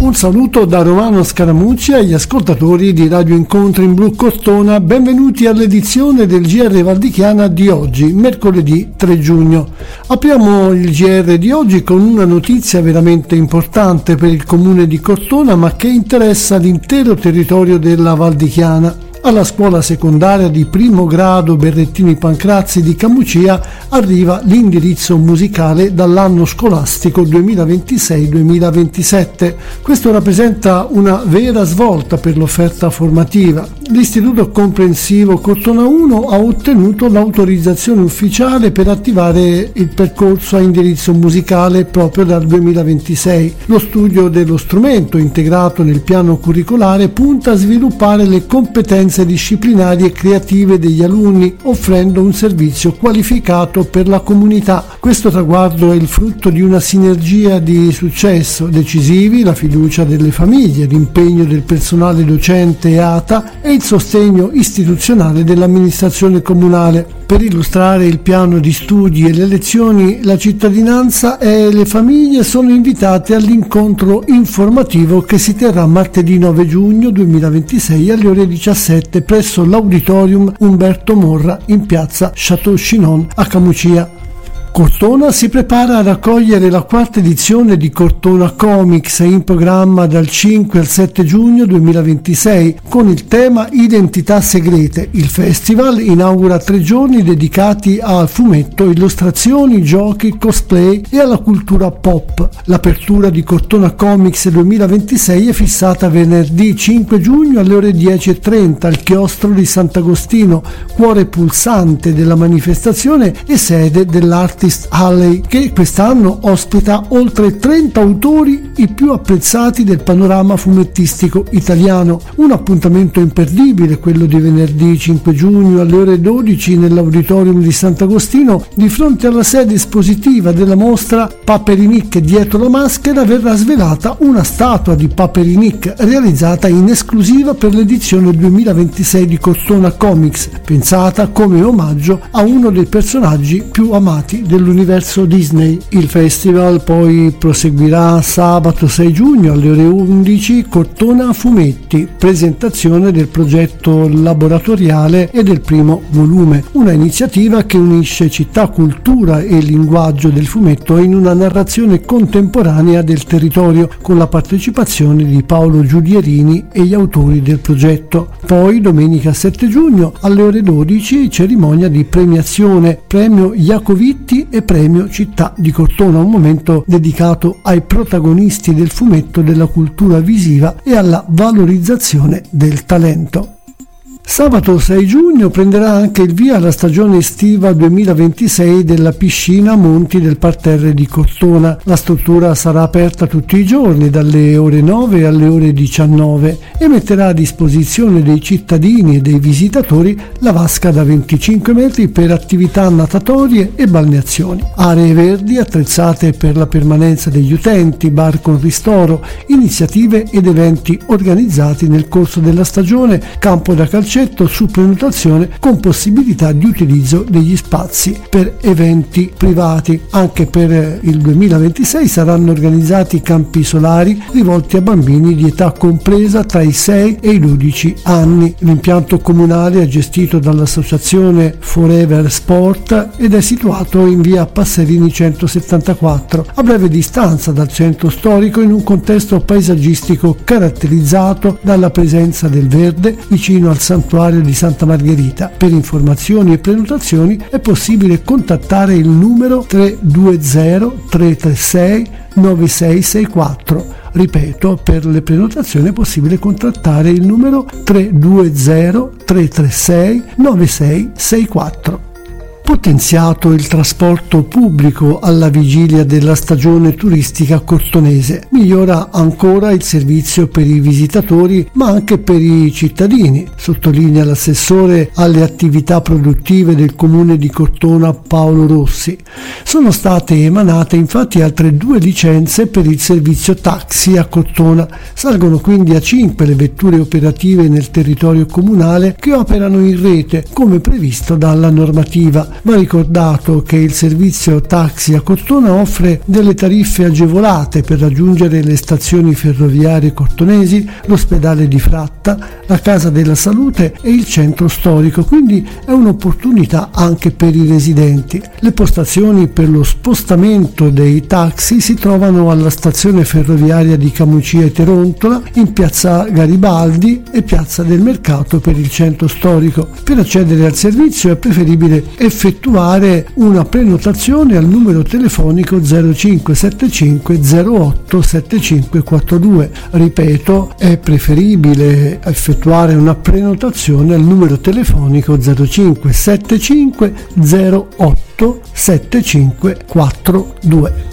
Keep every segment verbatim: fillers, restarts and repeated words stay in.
Un saluto da Romano Scaramucci agli ascoltatori di Radio Incontri in Blu Cortona, benvenuti all'edizione del G R Valdichiana di oggi, mercoledì tre giugno. Apriamo il G R di oggi con una notizia veramente importante per il comune di Cortona, ma che interessa l'intero territorio della Valdichiana. Alla scuola secondaria di primo grado Berrettini Pancrazzi di Camucia arriva l'indirizzo musicale dall'anno scolastico duemilaventisei duemilaventisette. Questo rappresenta una vera svolta per l'offerta formativa. L'Istituto Comprensivo Cortona uno ha ottenuto l'autorizzazione ufficiale per attivare il percorso a indirizzo musicale proprio dal duemilaventisei. Lo studio dello strumento integrato nel piano curricolare punta a sviluppare le competenze disciplinari e creative degli alunni, offrendo un servizio qualificato per la comunità. Questo traguardo è il frutto di una sinergia di successo decisivi: la fiducia delle famiglie, l'impegno del personale docente e A T A e il sostegno istituzionale dell'amministrazione comunale. Per illustrare il piano di studi e le lezioni, la cittadinanza e le famiglie sono invitate all'incontro informativo che si terrà martedì nove giugno duemilaventisei alle ore diciassette presso l'Auditorium Umberto Morra in piazza Château Chinon a Camucia. Cortona si prepara a raccogliere la quarta edizione di Cortona Comics, in programma dal cinque al sette giugno duemilaventisei con il tema Identità segrete. Il festival inaugura tre giorni dedicati al fumetto, illustrazioni, giochi, cosplay e alla cultura pop. L'apertura di Cortona Comics duemilaventisei è fissata venerdì cinque giugno alle ore dieci e trenta al chiostro di Sant'Agostino, cuore pulsante della manifestazione e sede dell'arte Alley, che quest'anno ospita oltre trenta autori, i più apprezzati del panorama fumettistico italiano. Un appuntamento imperdibile quello di venerdì cinque giugno alle ore dodici nell'Auditorium di Sant'Agostino. Di fronte alla sede espositiva della mostra Paperinik dietro la maschera verrà svelata una statua di Paperinik realizzata in esclusiva per l'edizione duemilaventisei di Cortona Comics, pensata come omaggio a uno dei personaggi più amati dell'universo Disney. Il festival poi proseguirà sabato sei giugno alle ore undici. Cortona Fumetti, presentazione del progetto laboratoriale e del primo volume, una iniziativa che unisce città, cultura e linguaggio del fumetto in una narrazione contemporanea del territorio, con la partecipazione di Paolo Giulierini e gli autori del progetto. Poi domenica sette giugno alle ore dodici cerimonia di premiazione, premio Iacovitti e premio Città di Cortona, un momento dedicato ai protagonisti del fumetto, della cultura visiva e alla valorizzazione del talento. Sabato sei giugno prenderà anche il via la stagione estiva duemilaventisei della piscina Monti del Parterre di Cortona. La struttura sarà aperta tutti i giorni dalle ore nove alle ore diciannove e metterà a disposizione dei cittadini e dei visitatori la vasca da venticinque metri per attività natatorie e balneazioni. Aree verdi attrezzate per la permanenza degli utenti, bar con ristoro, iniziative ed eventi organizzati nel corso della stagione, campo da calcio su prenotazione con possibilità di utilizzo degli spazi per eventi privati. Anche per il duemilaventisei saranno organizzati campi solari rivolti a bambini di età compresa tra i sei e i dodici anni. L'impianto comunale è gestito dall'associazione Forever Sport ed è situato in via Passerini centosettantaquattro, a breve distanza dal centro storico, in un contesto paesaggistico caratterizzato dalla presenza del verde vicino al santuario di Santa Margherita. Per informazioni e prenotazioni è possibile contattare il numero tre due zero tre tre sei nove sei sei quattro. Ripeto, per le prenotazioni è possibile contattare il numero tre due zero tre tre sei nove sei sei quattro. Potenziato il trasporto pubblico alla vigilia della stagione turistica cortonese. Migliora ancora il servizio per i visitatori ma anche per i cittadini, sottolinea l'assessore alle attività produttive del comune di Cortona Paolo Rossi. Sono state emanate infatti altre due licenze per il servizio taxi a Cortona. Salgono quindi a cinque le vetture operative nel territorio comunale che operano in rete come previsto dalla normativa. Va ricordato che il servizio taxi a Cortona offre delle tariffe agevolate per raggiungere le stazioni ferroviarie cortonesi, l'ospedale di Fratta, la Casa della Salute e il centro storico, quindi è un'opportunità anche per i residenti. Le postazioni per lo spostamento dei taxi si trovano alla stazione ferroviaria di Camucia e Terontola, in piazza Garibaldi e piazza del Mercato per il centro storico. Per accedere al servizio è preferibile effettuare una prenotazione al numero telefonico zero cinque sette cinque zero otto sette cinque quattro due. Ripeto, è preferibile effettuare una prenotazione al numero telefonico zero cinque sette cinque zero otto sette cinque quattro due.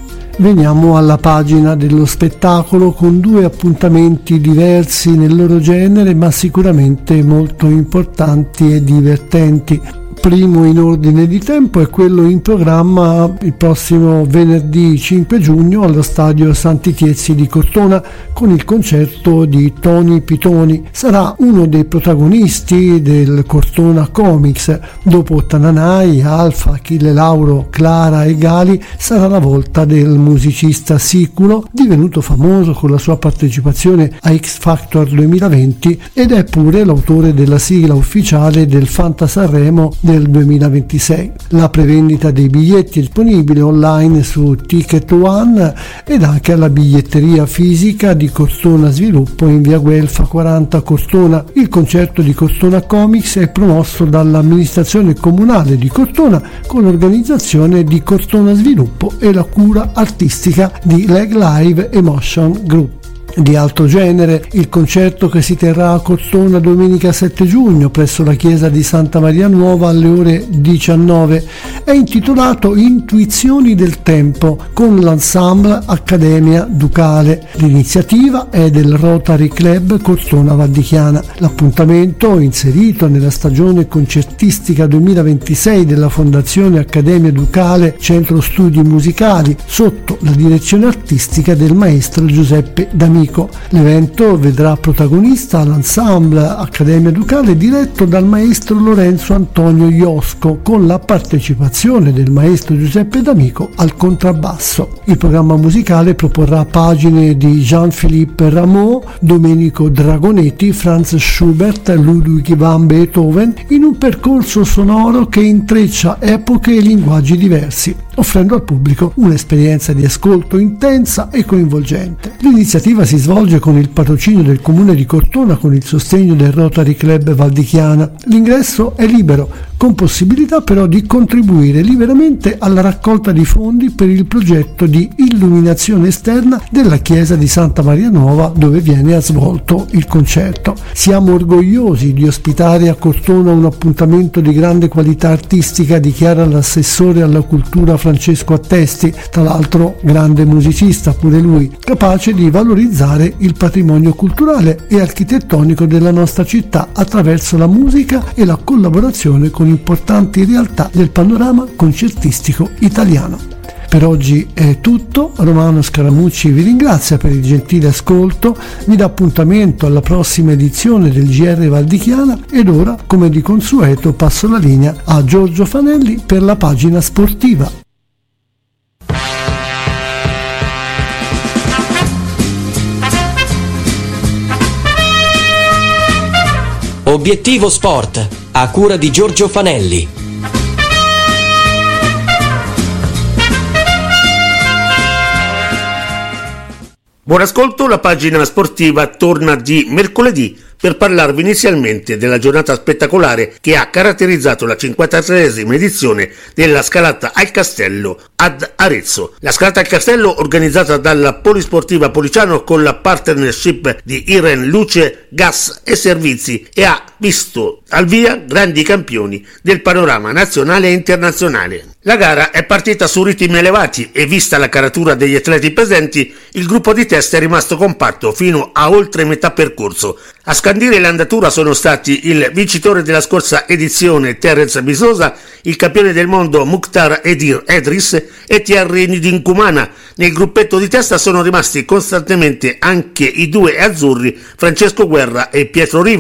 Veniamo alla pagina dello spettacolo con due appuntamenti diversi nel loro genere, ma sicuramente molto importanti e divertenti. Primo in ordine di tempo è quello in programma il prossimo venerdì cinque giugno allo stadio Santi Tiezzi di Cortona con il concerto di Tony Pitoni. Sarà uno dei protagonisti del Cortona Comics. Dopo Tananai, Alfa, Achille Lauro, Clara e Gali sarà la volta del musicista siculo, divenuto famoso con la sua partecipazione a X Factor duemilaventi ed è pure l'autore della sigla ufficiale del Fanta Sanremo del duemilaventisei. La prevendita dei biglietti è disponibile online su Ticket One ed anche alla biglietteria fisica di Cortona Sviluppo in via Guelfa quaranta Cortona. Il concerto di Cortona Comics è promosso dall'amministrazione comunale di Cortona con l'organizzazione di Cortona Sviluppo e la cura artistica di Leg Live Emotion Group. Di altro genere, il concerto che si terrà a Cortona domenica sette giugno presso la chiesa di Santa Maria Nuova alle ore diciannove è intitolato Intuizioni del Tempo con l'ensemble Accademia Ducale. L'iniziativa è del Rotary Club Cortona Valdichiana. L'appuntamento, inserito nella stagione concertistica duemilaventisei della Fondazione Accademia Ducale Centro Studi Musicali sotto la direzione artistica del maestro Giuseppe D'Amico. L'evento vedrà protagonista l'ensemble Accademia Ducale diretto dal maestro Lorenzo Antonio Iosco con la partecipazione del maestro Giuseppe D'Amico al contrabbasso. Il programma musicale proporrà pagine di Jean-Philippe Rameau, Domenico Dragonetti, Franz Schubert, Ludwig van Beethoven in un percorso sonoro che intreccia epoche e linguaggi diversi, offrendo al pubblico un'esperienza di ascolto intensa e coinvolgente. L'iniziativa si svolge con il patrocinio del Comune di Cortona con il sostegno del Rotary Club Valdichiana. L'ingresso è libero, con possibilità però di contribuire liberamente alla raccolta di fondi per il progetto di illuminazione esterna della chiesa di Santa Maria Nuova dove viene svolto il concerto. Siamo orgogliosi di ospitare a Cortona un appuntamento di grande qualità artistica, dichiara l'assessore alla cultura Francesco Attesti, tra l'altro grande musicista pure lui, capace di valorizzare il patrimonio culturale e architettonico della nostra città attraverso la musica e la collaborazione con importanti realtà del panorama concertistico italiano. Per oggi è tutto, Romano Scaramucci vi ringrazia per il gentile ascolto, vi dà appuntamento alla prossima edizione del G R Valdichiana ed ora, come di consueto, passo la linea a Giorgio Fanelli per la pagina sportiva. Obiettivo Sport, a cura di Giorgio Fanelli. Buon ascolto, la pagina sportiva torna di mercoledì per parlarvi inizialmente della giornata spettacolare che ha caratterizzato la cinquantatreesima edizione della Scalata al Castello ad Arezzo. La Scalata al Castello, organizzata dalla Polisportiva Policiano con la partnership di Iren Luce, Gas e Servizi, e ha visto al via grandi campioni del panorama nazionale e internazionale. La gara è partita su ritmi elevati e, vista la caratura degli atleti presenti, il gruppo di testa è rimasto compatto fino a oltre metà percorso. A scandire l'andatura sono stati il vincitore della scorsa edizione Terence Bisosa, il campione del mondo Mukhtar Edir Edris e Thierry Ndinkumana. Nel gruppetto di testa sono rimasti costantemente anche i due azzurri Francesco Guerra e Pietro Riva,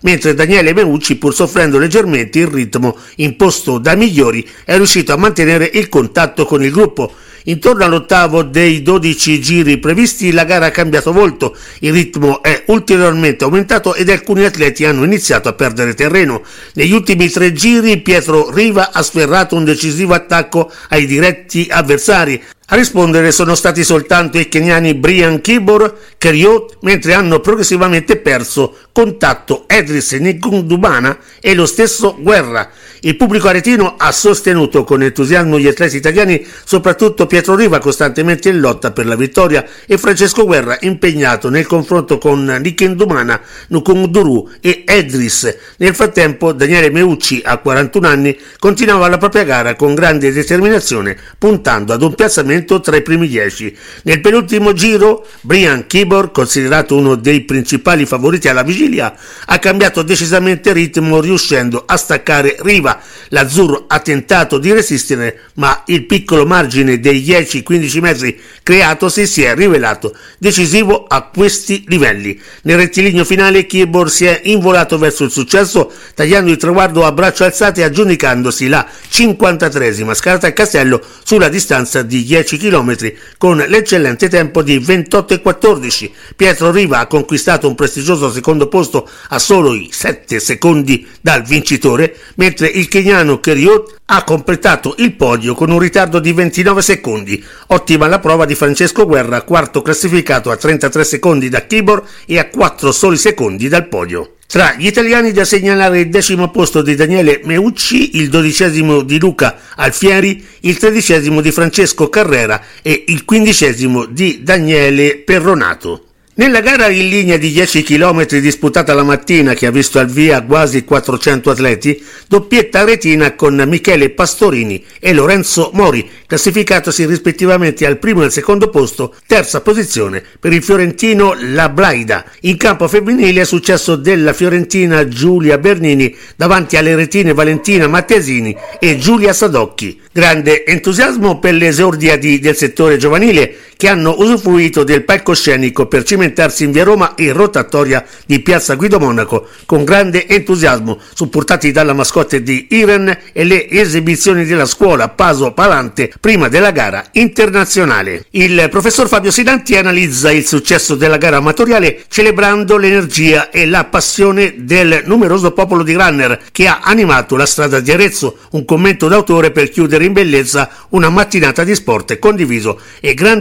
mentre Daniele Meucci, pur soffrendo leggermente il ritmo imposto dai migliori, è riuscito a mantenere il contatto con il gruppo. Intorno all'ottavo dei dodici giri previsti la gara ha cambiato volto, il ritmo è ulteriormente aumentato ed alcuni atleti hanno iniziato a perdere terreno. Negli ultimi tre giri Pietro Riva ha sferrato un decisivo attacco ai diretti avversari. A rispondere sono stati soltanto i keniani Brian Kibor, Keriot, mentre hanno progressivamente perso contatto Edris Ngundumana e lo stesso Guerra. Il pubblico aretino ha sostenuto con entusiasmo gli atleti italiani, soprattutto Pietro Riva costantemente in lotta per la vittoria e Francesco Guerra impegnato nel confronto con Ngundumana, Nkunduru e Edris. Nel frattempo Daniele Meucci, a quarantuno anni, continuava la propria gara con grande determinazione, puntando ad un piazzamento tra i primi dieci. Nel penultimo giro Brian Kibor, considerato uno dei principali favoriti alla vigilia, ha cambiato decisamente ritmo riuscendo a staccare Riva. L'azzurro ha tentato di resistere, ma il piccolo margine dei dieci quindici metri creatosi si è rivelato decisivo a questi livelli. Nel rettilineo finale Kibor si è involato verso il successo, tagliando il traguardo a braccia alzate e aggiudicandosi la cinquantatreesima scalata al castello sulla distanza di dieci chilometri con l'eccellente tempo di ventotto e quattordici. Pietro Riva ha conquistato un prestigioso secondo posto a solo i sette secondi dal vincitore, mentre il keniano Keriot ha completato il podio con un ritardo di ventinove secondi. Ottima la prova di Francesco Guerra, quarto classificato a trentatré secondi da Kibor e a quattro soli secondi dal podio. Tra gli italiani da segnalare il decimo posto di Daniele Meucci, il dodicesimo di Luca Alfieri, il tredicesimo di Francesco Carrera e il quindicesimo di Daniele Perronato. Nella gara in linea di dieci chilometri disputata la mattina, che ha visto al via quasi quattrocento atleti, doppietta aretina con Michele Pastorini e Lorenzo Mori, classificatosi rispettivamente al primo e al secondo posto, terza posizione per il fiorentino La Blaida. In campo femminile è successo della fiorentina Giulia Bernini davanti alle aretine Valentina Mattesini e Giulia Sadocchi. Grande entusiasmo per le esordiadi del settore giovanile, che hanno usufruito del palcoscenico per cimentarsi in via Roma e rotatoria di piazza Guido Monaco, con grande entusiasmo, supportati dalla mascotte di Iren e le esibizioni della scuola Paso Palante prima della gara internazionale. Il professor Fabio Sinanti analizza il successo della gara amatoriale celebrando l'energia e la passione del numeroso popolo di runner che ha animato la strada di Arezzo, un commento d'autore per chiudere in bellezza una mattinata di sport condiviso e grande